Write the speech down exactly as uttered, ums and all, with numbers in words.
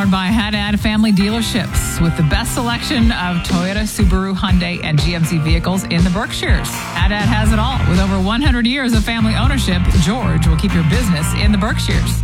powered by Haddad Family Dealerships with the best selection of Toyota, Subaru, Hyundai, and G M C vehicles in the Berkshires. Haddad has it all. With over one hundred years of family ownership, George will keep your business in the Berkshires.